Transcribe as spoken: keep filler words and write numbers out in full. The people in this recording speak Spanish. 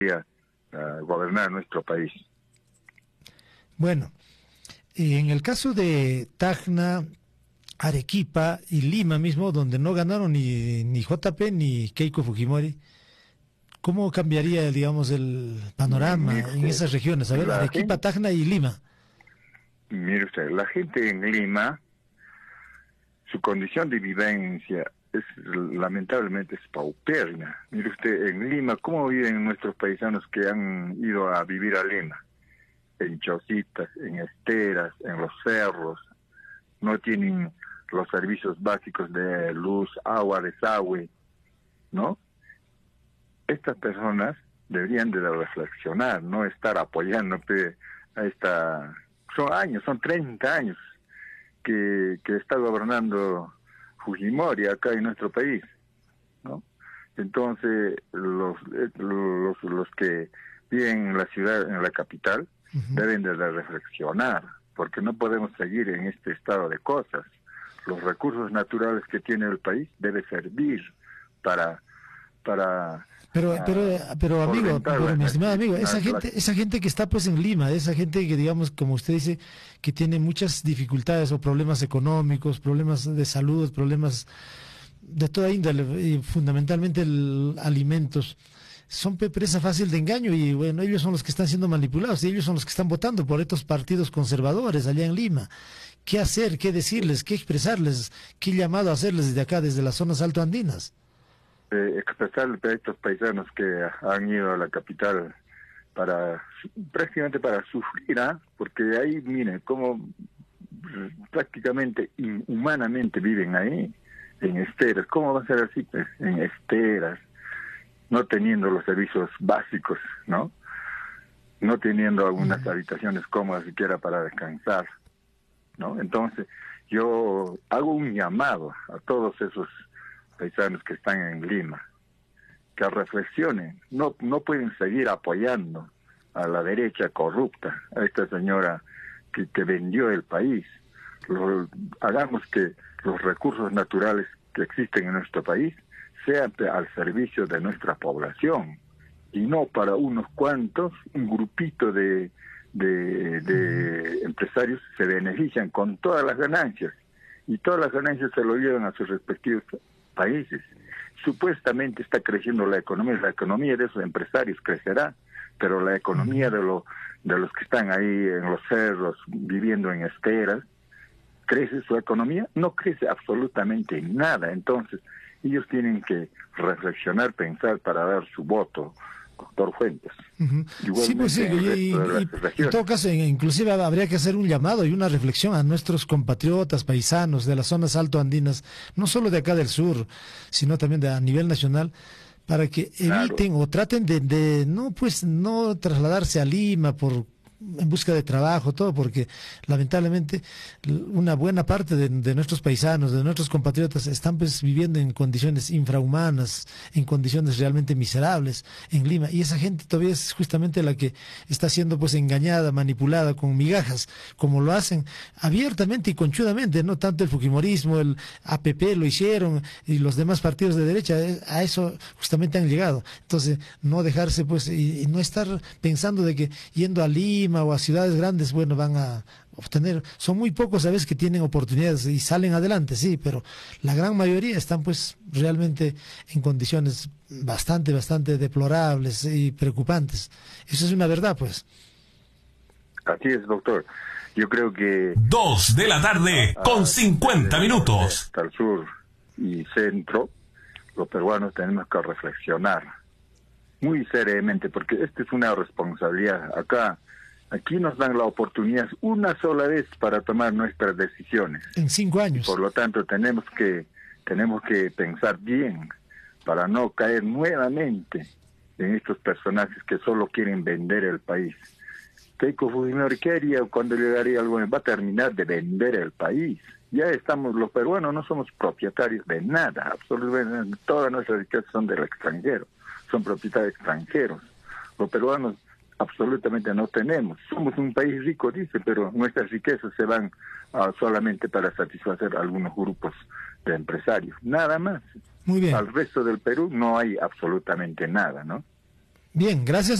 uh, gobernar nuestro país. Bueno, en el caso de Tacna, Arequipa y Lima mismo, donde no ganaron ni, ni J P ni Keiko Fujimori, ¿cómo cambiaría, digamos, el panorama Mire en usted, esas regiones? A ver, Arequipa, gente, Tacna y Lima. Mire usted, la gente en Lima, su condición de vivencia es lamentablemente es paupérrima. Mire usted, en Lima, ¿cómo viven nuestros paisanos que han ido a vivir a Lima? En chocitas, en esteras, en los cerros, no tienen los servicios básicos de luz, agua, desagüe, ¿no? Estas personas deberían de reflexionar, no estar apoyando a esta... Son años, son treinta años que, que está gobernando Fujimori acá en nuestro país, ¿no? Entonces, los, los, los que viven en la ciudad, en la capital, uh-huh. deben de reflexionar, porque no podemos seguir en este estado de cosas. Los recursos naturales que tiene el país deben servir para... para Pero, pero, pero amigo, pero, mi estimado amigo, esa la, gente, la... esa gente que está pues en Lima, esa gente que digamos, como usted dice, que tiene muchas dificultades o problemas económicos, problemas de salud, problemas de toda índole, y fundamentalmente el, alimentos, son presa fácil de engaño y bueno, ellos son los que están siendo manipulados y ellos son los que están votando por estos partidos conservadores allá en Lima. ¿Qué hacer? ¿Qué decirles? ¿Qué expresarles? ¿Qué llamado hacerles desde acá, desde las zonas altoandinas? Eh, expresarle a estos paisanos que han ido a la capital para prácticamente para sufrir, ¿eh? Porque ahí, miren, cómo prácticamente inhumanamente viven ahí, en esteras. ¿Cómo va a ser así? Pues, en esteras, no teniendo los servicios básicos, ¿no? No teniendo algunas habitaciones cómodas siquiera para descansar, ¿no? Entonces, yo hago un llamado a todos esos paisanos que están en Lima, que reflexionen, no no pueden seguir apoyando a la derecha corrupta, a esta señora que, que vendió el país. Lo, hagamos que los recursos naturales que existen en nuestro país sean al servicio de nuestra población, y no para unos cuantos, un grupito de, de, de empresarios se benefician con todas las ganancias, y todas las ganancias se lo llevan a sus respectivos países. Supuestamente está creciendo la economía, la economía de esos empresarios crecerá, pero la economía de, lo, de los que están ahí en los cerros, viviendo en esteras, ¿crece su economía? No crece absolutamente nada. Entonces, ellos tienen que reflexionar, pensar para dar su voto, doctor Fuentes. Uh-huh. Sí, pues sí, y, y, y, en todo caso, inclusive habría que hacer un llamado y una reflexión a nuestros compatriotas, paisanos de las zonas altoandinas, no solo de acá del sur, sino también de a nivel nacional, para que eviten claro. o traten de, de no pues no trasladarse a Lima por en busca de trabajo, todo, porque lamentablemente una buena parte de, de nuestros paisanos, de nuestros compatriotas, están pues viviendo en condiciones infrahumanas, en condiciones realmente miserables en Lima, y esa gente todavía es justamente la que está siendo pues engañada, manipulada con migajas, como lo hacen abiertamente y conchudamente, no tanto el fujimorismo, el A P P lo hicieron, y los demás partidos de derecha, a eso justamente han llegado. Entonces, no dejarse pues, y, y no estar pensando de que yendo a Lima o a ciudades grandes, bueno, van a obtener, son muy pocos a veces que tienen oportunidades y salen adelante, sí, pero la gran mayoría están pues realmente en condiciones bastante, bastante deplorables y preocupantes. Eso es una verdad, pues. Así es, doctor. Yo creo que... Dos de la tarde a, con cincuenta minutos. Hasta el sur y centro, los peruanos tenemos que reflexionar muy seriamente, porque esta es una responsabilidad. Acá Aquí nos dan la oportunidad una sola vez para tomar nuestras decisiones. En cinco años. Por lo tanto, tenemos que tenemos que pensar bien para no caer nuevamente en estos personajes que solo quieren vender el país. Keiko Fujimori, ¿qué haría cuando llegaría algo? Va a terminar de vender el país. Ya estamos, los peruanos no somos propietarios de nada, absolutamente todas nuestras riquezas son del extranjero, son propietarios extranjeros. Los peruanos absolutamente no tenemos. Somos un país rico, dice, pero nuestras riquezas se van uh, solamente para satisfacer a algunos grupos de empresarios. Nada más. Muy bien. Al resto del Perú no hay absolutamente nada, ¿no? Bien, gracias.